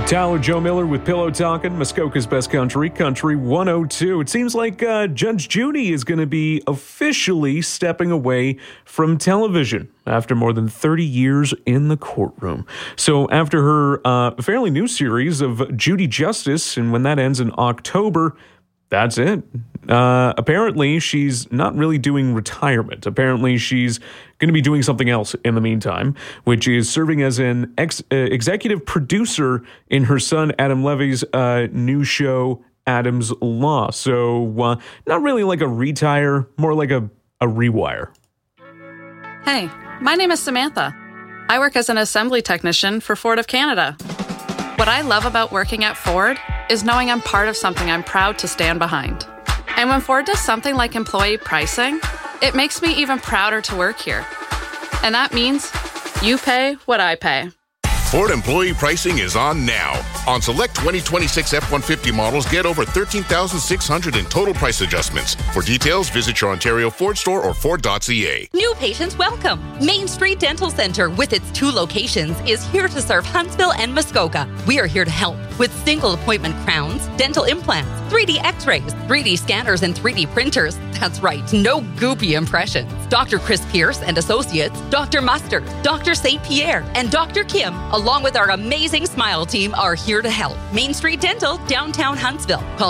Tyler, Joe Miller with Pillow Talking, Muskoka's Best Country, Country 102. It seems like Judge Judy is going to be officially stepping away from television after more than 30 years in the courtroom. So after her fairly new series of Judy Justice, and when that ends in October, that's it. Apparently, she's not really doing retirement. Apparently, she's going to be doing something else in the meantime, which is serving as an executive producer in her son Adam Levy's new show, Adam's Law. So not really like a retire, more like a rewire. Hey, my name is Samantha. I work as an assembly technician for Ford of Canada. What I love about working at Ford is knowing I'm part of something I'm proud to stand behind. And when Ford does something like employee pricing, it makes me even prouder to work here. And that means you pay what I pay. Ford employee pricing is on now. On select 2026 F-150 models, get over $13,600 in total price adjustments. For details, visit your Ontario Ford store or Ford.ca. New patients welcome. Main Street Dental Center, with its 2 locations, is here to serve Huntsville and Muskoka. We are here to help with single appointment crowns, dental implants, 3D x-rays, 3D scanners, and 3D printers. That's right, no goopy impressions. Dr. Chris Pierce and Associates, Dr. Mustard, Dr. St. Pierre, and Dr. Kim, along with our amazing Smile team, are here to help. Main Street Dental, downtown Huntsville. Call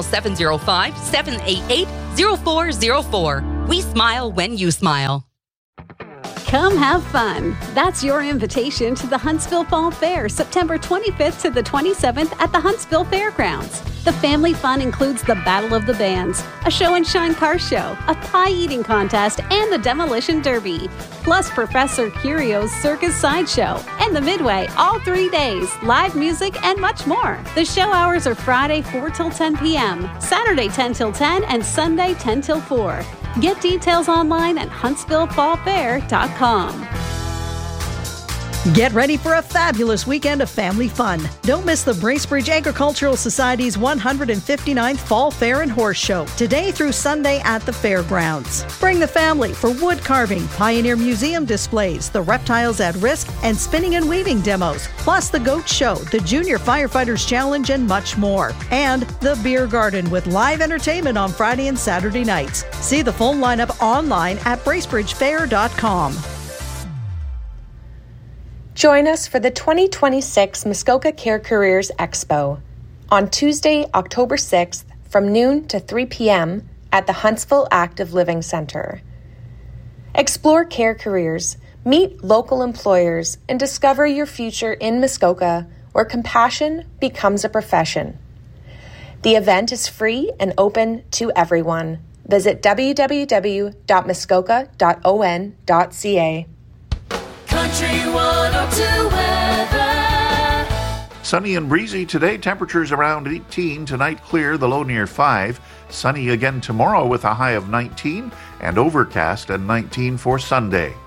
705-788-0404. We smile when you smile. Come have fun. That's your invitation to the Huntsville Fall Fair, September 25th to the 27th at the Huntsville Fairgrounds. The family fun includes the Battle of the Bands, a show and shine car show, a pie eating contest, and the Demolition Derby. Plus Professor Curio's Circus Sideshow and the Midway all 3 days, live music, and much more. The show hours are Friday 4 till 10 p.m., Saturday 10 till 10, and Sunday 10 till 4. Get details online at huntsvillefallfair.com. Get ready for a fabulous weekend of family fun. Don't miss the Bracebridge Agricultural Society's 159th Fall Fair and Horse Show, today through Sunday at the fairgrounds. Bring the family for wood carving, Pioneer Museum displays, the Reptiles at Risk, and spinning and weaving demos, plus the Goat Show, the Junior Firefighters Challenge, and much more. And the Beer Garden with live entertainment on Friday and Saturday nights. See the full lineup online at bracebridgefair.com. Join us for the 2026 Muskoka Care Careers Expo on Tuesday, October 6th from noon to 3 p.m. at the Huntsville Active Living Center. Explore care careers, meet local employers, and discover your future in Muskoka, where compassion becomes a profession. The event is free and open to everyone. Visit www.muskoka.on.ca. Country 102 weather. Sunny and breezy today. Temperatures around 18. Tonight clear, the low near 5. Sunny again tomorrow with a high of 19 and overcast at 19 for Sunday.